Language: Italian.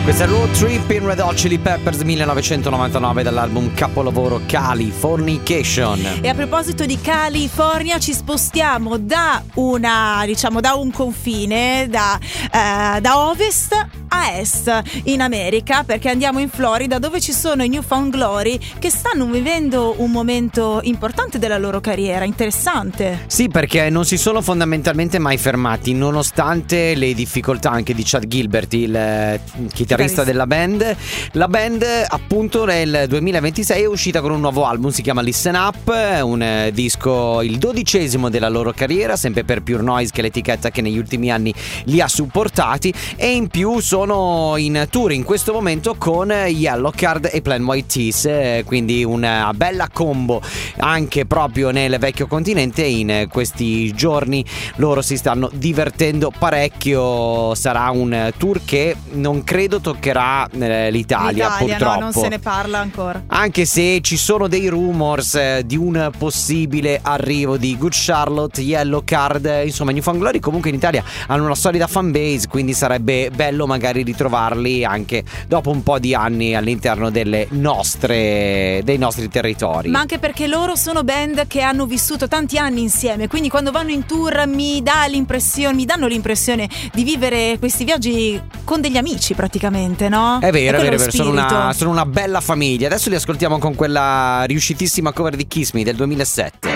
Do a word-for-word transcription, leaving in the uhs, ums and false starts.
Questa è Road Trip in Red Hot Chili Peppers millenovecentonovantanove dall'album capolavoro Californication. E a proposito di California, ci spostiamo da una, diciamo, da un confine, da, eh, da ovest a est in America, perché andiamo in Florida, dove ci sono i New Found Glory che stanno vivendo un momento importante della loro carriera, interessante. Sì, perché non si sono fondamentalmente mai fermati, nonostante le difficoltà anche di Chad Gilbert, il eh, chitarrista della band. La band appunto nel duemilaventisei è uscita con un nuovo album, si chiama Listen Up, un eh, disco, il dodicesimo della loro carriera, sempre per Pure Noise, che è l'etichetta che negli ultimi anni li ha supportati, e in più sono in tour in questo momento con Yellowcard e Plain White T's, eh, quindi una bella combo anche proprio nel vecchio continente. In questi giorni loro si stanno divertendo parecchio, sarà un tour che non credo toccherà eh, l'Italia, L'Italia, purtroppo. No, non se ne parla ancora. Anche se ci sono dei rumors eh, di un possibile arrivo di Good Charlotte, Yellowcard, insomma New Found Glory comunque in Italia hanno una solida fanbase, quindi sarebbe bello magari ritrovarli anche dopo un po' di anni all'interno delle nostre dei nostri territori. Ma anche perché loro sono band che hanno vissuto tanti anni insieme, quindi quando vanno in tour mi dà l'impressione, mi danno l'impressione di vivere questi viaggi con degli amici praticamente, no? È vero, è vero, è vero. Sono, spirito. una, sono una bella famiglia. Adesso li ascoltiamo con quella riuscitissima cover di Kiss Me del duemilasette.